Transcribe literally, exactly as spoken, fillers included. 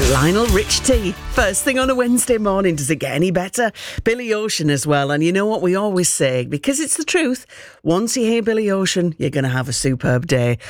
Lionel Richie. First thing on a Wednesday morning. Does it get any better? Billy Ocean as well. And you know what we always say, because it's the truth, once you hear Billy Ocean, you're going to have a superb day.